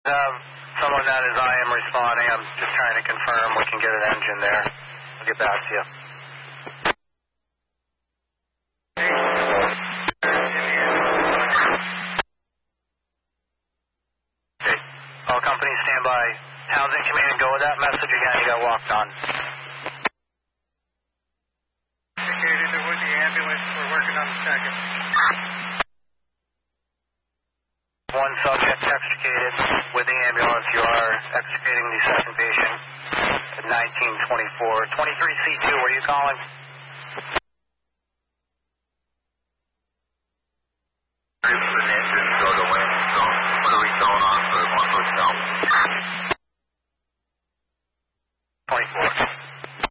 Someone that is I am responding. I'm just trying to confirm we can get an engine there. I'll get back to you. Okay. All companies stand by. Townsend, come in and go with that message again. You got walked on. Indicated with the ambulance. We're working on the second. One subject extricated with the ambulance. You are extricating the second patient at 1924. 23C2, where are you calling?